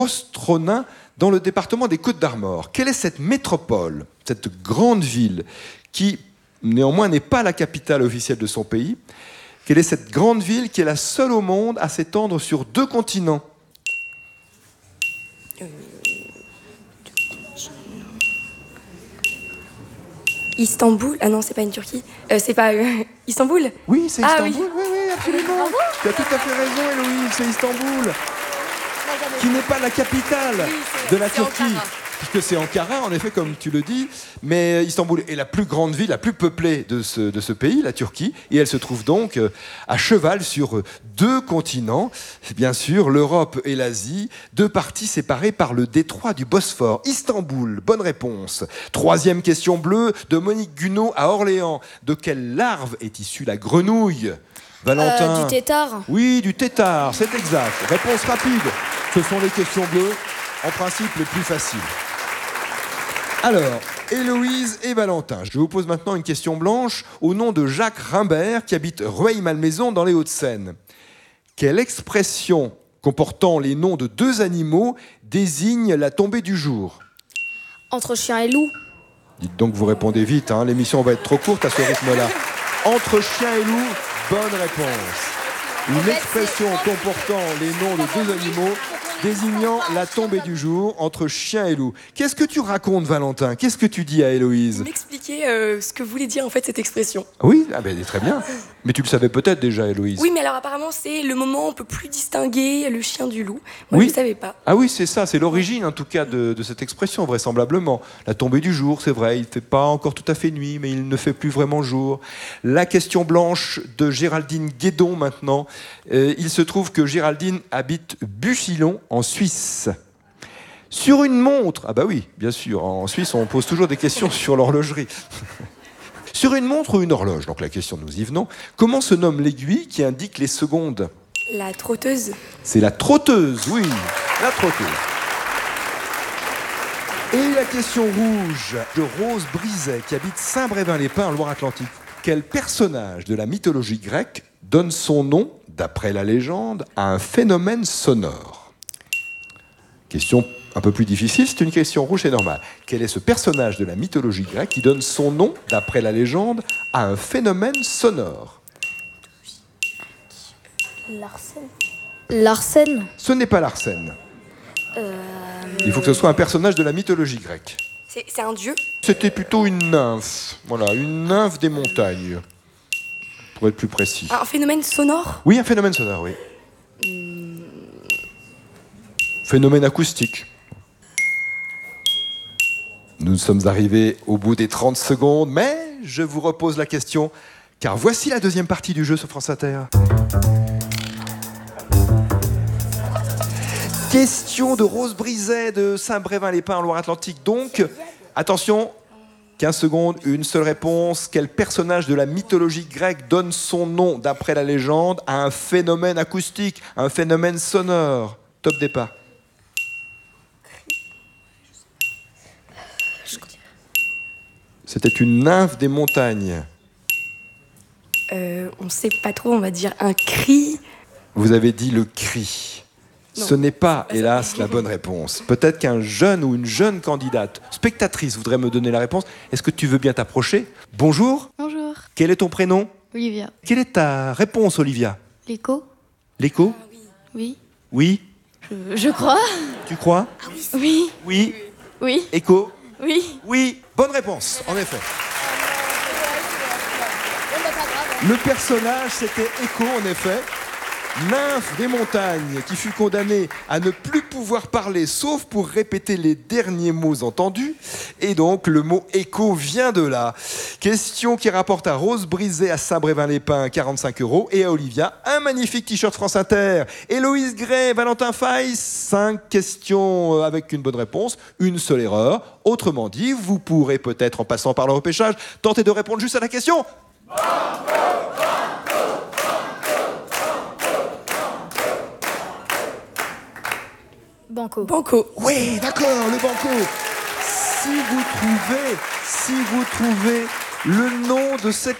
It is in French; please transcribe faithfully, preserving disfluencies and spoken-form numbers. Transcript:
Ostronin, dans le département des Côtes-d'Armor. Quelle est cette métropole, cette grande ville, qui néanmoins n'est pas la capitale officielle de son pays? Quelle est cette grande ville qui est la seule au monde à s'étendre sur deux continents? Euh... Istanbul? Ah non, c'est pas une Turquie. Euh, c'est pas euh, Istanbul? Oui, c'est ah, Istanbul. Oui, oui, oui, absolument. Tu as tout à fait raison, Héloïse, c'est Istanbul. Qui n'est pas la capitale oui, de la Turquie. Ankara. Puisque c'est Ankara, en effet, comme tu le dis. Mais Istanbul est la plus grande ville, la plus peuplée de ce, de ce pays, la Turquie. Et elle se trouve donc à cheval sur deux continents. C'est bien sûr l'Europe et l'Asie, deux parties séparées par le détroit du Bosphore. Istanbul, bonne réponse. Troisième question bleue de Monique Gunaud à Orléans. De quelle larve est issue la grenouille? Valentin. Euh, du tétard. Oui, du tétard, c'est exact. Réponse rapide. Ce sont les questions bleues, en principe les plus faciles. Alors, Héloïse et Valentin, je vous pose maintenant une question blanche au nom de Jacques Rimbert, qui habite Rueil-Malmaison dans les Hauts-de-Seine. Quelle expression comportant les noms de deux animaux désigne la tombée du jour? Entre chien et loup. Dites donc, vous répondez vite, hein, l'émission va être trop courte à ce rythme-là. Entre chien et loup, bonne réponse. Une expression comportant les noms de deux animaux désignant la tombée du jour entre chien et loup. Qu'est-ce que tu racontes, Valentin? Qu'est-ce que tu dis à Héloïse? M'expliquer euh, ce que voulait dire en fait cette expression. Oui, ah ben, très bien. Mais tu le savais peut-être déjà, Héloïse. Oui, mais alors apparemment c'est le moment où on peut plus distinguer le chien du loup. Moi, oui. je ne savais pas. Ah oui, c'est ça, c'est l'origine en tout cas de, de cette expression, vraisemblablement. La tombée du jour, c'est vrai, il ne fait pas encore tout à fait nuit, mais il ne fait plus vraiment jour. La question blanche de Géraldine Guédon maintenant. Euh, il se trouve que Géraldine habite Buchillon, en Suisse. Sur une montre, ah bah oui, bien sûr, en Suisse on pose toujours des questions sur l'horlogerie. Sur une montre ou une horloge, donc la question, nous y venons, comment se nomme l'aiguille qui indique les secondes? La trotteuse. C'est la trotteuse, oui, la trotteuse. Et la question rouge de Rose Brizet, qui habite Saint-Brévin-les-Pins en Loire-Atlantique. Quel personnage de la mythologie grecque donne son nom, d'après la légende, à un phénomène sonore? Question un peu plus difficile, c'est une question rouge, c'est normal. Quel est ce personnage de la mythologie grecque qui donne son nom, d'après la légende, à un phénomène sonore? Larsen. Larsen. Ce n'est pas Larsen. Euh... Il faut que ce soit un personnage de la mythologie grecque. C'est, c'est un dieu? C'était plutôt une nymphe. Voilà, une nymphe des montagnes. Pour être plus précis. Un phénomène sonore? Oui, un phénomène sonore, oui. Hum... Phénomène acoustique. Nous sommes arrivés au bout des trente secondes, mais je vous repose la question, car voici la deuxième partie du jeu sur France Inter. Question de Rose Brizet de Saint-Brévin-les-Pins en Loire-Atlantique. Donc, attention, quinze secondes, une seule réponse. Quel personnage de la mythologie grecque donne son nom, d'après la légende, à un phénomène acoustique, un phénomène sonore? Top départ. C'était une nymphe des montagnes. Euh, on ne sait pas trop, on va dire un cri. Vous avez dit le cri. Non, ce n'est pas, pas hélas, ça. La bonne réponse. Peut-être qu'un jeune ou une jeune candidate, spectatrice, voudrait me donner la réponse. Est-ce que tu veux bien t'approcher? Bonjour. Bonjour. Quel est ton prénom? Olivia. Quelle est ta réponse, Olivia? L'écho. L'écho? Ah, oui. Oui. Oui. Je, je crois. Tu crois? Ah, oui. Oui. Oui. Oui. Écho? Oui. Oui. Bonne réponse, en effet. Le personnage, c'était Écho, en effet. Nymphe des montagnes qui fut condamnée à ne plus pouvoir parler sauf pour répéter les derniers mots entendus. Et donc le mot écho vient de là. Question qui rapporte à Rose Brizet à Saint-Brévin-les-Pins quarante-cinq euros et à Olivia un magnifique t-shirt France Inter. Héloïse Gray, Valentin Faye, cinq questions avec une bonne réponse, une seule erreur. Autrement dit, vous pourrez peut-être en passant par le repêchage tenter de répondre juste à la question. Banco. Banco. Oui, d'accord, le banco. Si vous trouvez, si vous trouvez le nom de cette